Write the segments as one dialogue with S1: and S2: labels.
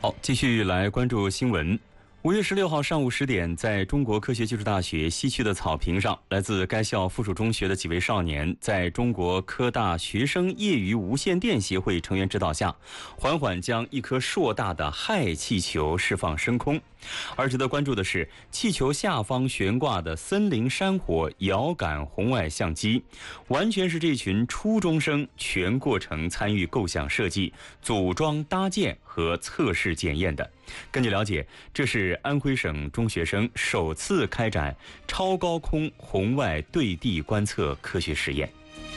S1: 好，继续来关注新闻。5月16号上午10点，在中国科学技术大学西区的草坪上，来自该校附属中学的几位少年，在中国科大学生业余无线电协会成员指导下，缓缓将一颗硕大的氦气球释放升空。而值得关注的是，气球下方悬挂的森林山火遥感红外相机，完全是这群初中生全过程参与构想设计、组装搭建和测试检验的。根据了解，这是安徽省中学生首次开展超高空红外对地观测科学实验。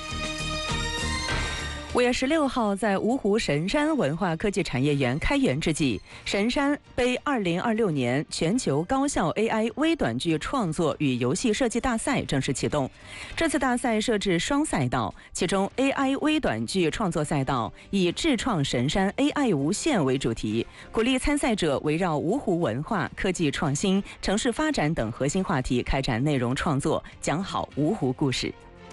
S2: 5月16号，在芜湖神山文化科技产业园开园之际，神山杯2026年全球高校 AI 微短剧创作与游戏设计大赛正式启动。这次大赛设置双赛道，其中 AI 微短剧创作赛道以智创神山 AI 无限为主题，鼓励参赛者围绕芜湖文化、科技创新、城市发展等核心话题开展内容创作，讲好芜湖故事。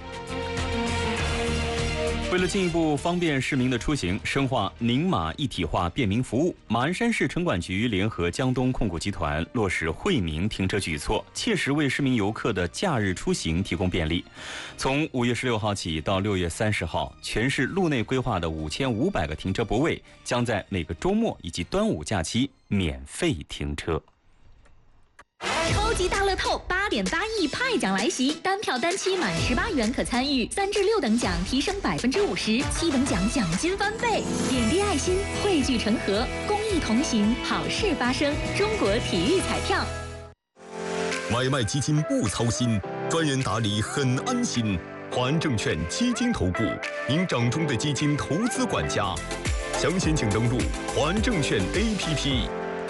S1: 为了进一步方便市民的出行，深化宁马一体化便民服务，马鞍山市城管局联合江东控股集团落实惠民停车举措，切实为市民游客的假日出行提供便利。从5月16号起到6月30号，全市路内规划的5500个停车泊位将在每个周末以及端午假期免费停车。
S3: 超级大乐透8.8亿派奖来袭，单票单期满18元可参与，3至6等奖提升50%，7等奖奖金翻倍。点滴爱心，汇聚成河，公益同行，好事发生。中国体育彩票。
S4: 买卖基金不操心，专人打理很安心。华安证券基金投顾，您掌中的基金投资管家。详情请登录华安证券 APP。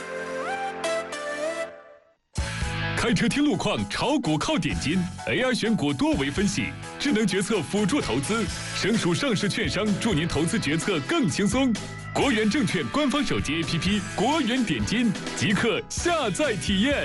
S5: 开车听路况，炒股靠点金 ，AR 选股多维分析，智能决策辅助投资，省属上市券商助您投资决策更轻松。国元证券官方手机 APP 国元点金，即刻下载体验。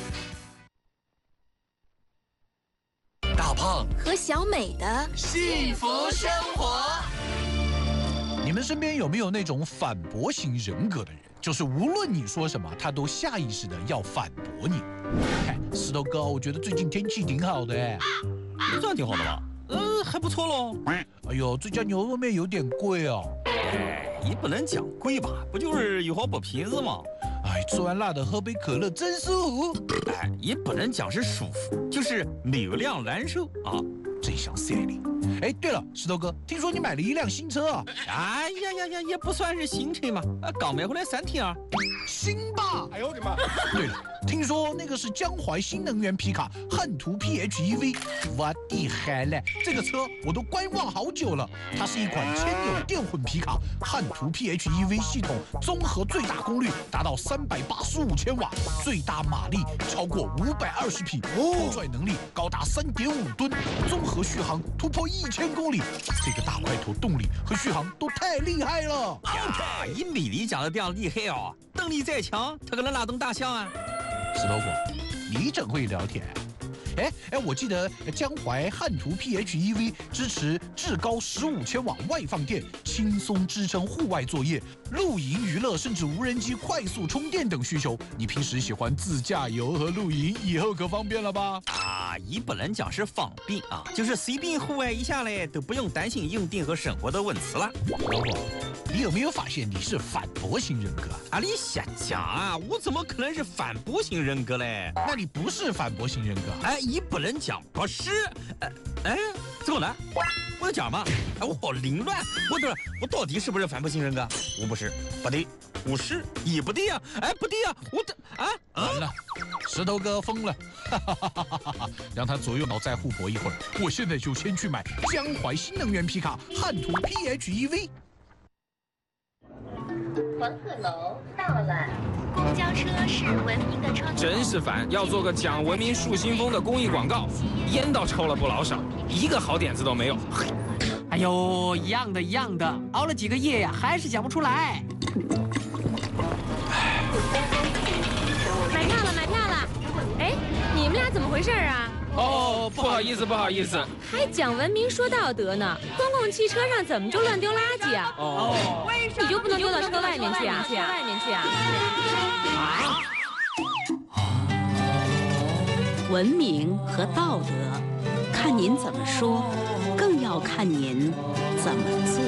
S6: 大胖
S7: 和小美的
S6: 幸福生活。
S8: 你们身边有没有那种反驳型人格的人？就是无论你说什么，他都下意识的要反驳你。看石头哥，我觉得最近天气挺好的
S9: 这样挺好的吧？还不错喽。
S8: 哎呦，这家牛肉面有点贵哦。
S9: 也不能讲贵吧，不就是有好薄皮子吗？
S8: 哎，吃完辣的喝杯可乐真舒服。
S9: 也不能讲是舒服，就是流量难受啊。
S8: 真想塞你！哎，对了，石头哥，听说你买了一辆新车啊？
S9: 哎呀，也不算是新车嘛，刚买回来3天啊。
S8: 新吧？哎呦我的妈！对了，听说那个是江淮新能源皮卡汉途 PHEV， 我的海嘞！这个车我都观望好久了。它是一款牵扭电混皮卡，汉途 PHEV 系统综合最大功率达到385千瓦，最大马力超过520匹，拖拽能力高达3.5吨，综合续航突破1000公里。这个大块头动力和续航都太厉害了
S9: 呀！以美丽讲的这样厉害哦，动力再强，它可能拉动大象啊。
S8: 石头哥，你真会聊天。哎，我记得江淮汉途 PHEV 支持至高15千瓦外放电，轻松支撑户外作业、露营娱乐，甚至无人机快速充电等需求。你平时喜欢自驾游和露营，以后可方便了吧？
S9: 也不能讲是方便啊，就是随便户外一下来都不用担心用电和生活的问题了。
S8: 老婆，你有没有发现你是反驳型人格？
S9: 你瞎讲啊！我怎么可能是反驳型人格嘞？
S8: 那你不是反驳型人格？
S9: 也不能讲不是。怎么了？我要讲嘛？我好凌乱。我到底是不是反驳型人格？我不是，不对，我是，也不对呀。不对呀，
S8: 完了，石头哥疯了，让他左右脑再互搏一会儿。我现在就先去买江淮新能源皮卡汉途 PHEV。
S10: 黄鹤楼到了。
S3: 公交车是文明的窗口。
S11: 真是烦，要做个讲文明树新风的公益广告，烟倒抽了不老少，一个好点子都没有。
S12: 哎呦，一样的，熬了几个夜呀，还是讲不出来。
S13: 买票了！哎，你们俩怎么回事啊？
S11: 哦，不好意思，不好意思。
S7: 还讲文明说道德呢？公共汽车上怎么就乱丢垃圾啊？
S11: 哦，
S7: 你就不能丢到车外面去啊？
S13: 文明和道德，看您怎么说，更要看您怎么做。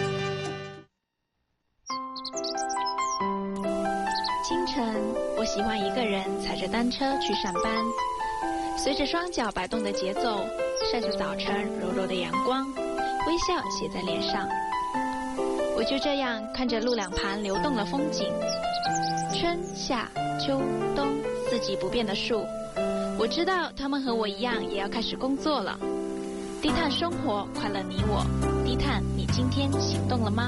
S14: 清晨，我喜欢一个人踩着单车去上班，随着双脚摆动的节奏，晒着早晨柔柔的阳光，微笑写在脸上。我就这样看着路两旁流动的风景，春夏秋冬四季不变的树。我知道他们和我一样也要开始工作了。低碳生活，快乐你我。低碳，你今天行动了吗？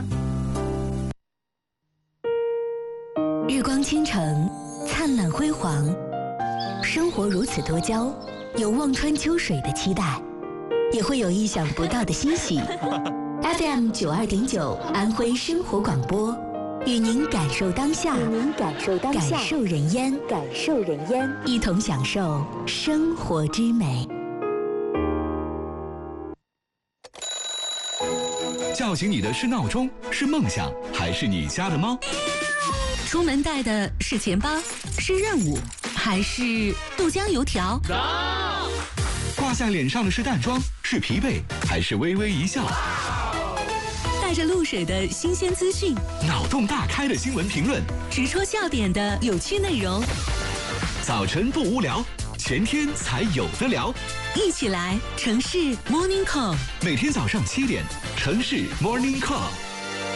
S15: 日光倾城，灿烂辉煌，生活如此多娇，有望穿秋水的期待，也会有意想不到的欣喜。FM 92.9安徽生活广播，与您感受当下，感受人烟，一同享受生活之美。
S16: 叫醒你的是闹钟，是梦想，还是你家的猫？
S15: 出门带的是钱包，是任务，还是豆浆油条？
S16: 挂在脸上的是淡妆，是疲惫，还是微微一笑？
S15: 带着露水的新鲜资讯，
S16: 脑洞大开的新闻评论，
S15: 直戳笑点的有趣内容。
S16: 早晨不无聊，全天才有的聊。
S15: 一起来城市 Morning Call，
S16: 每天早上7点，城市 Morning Call。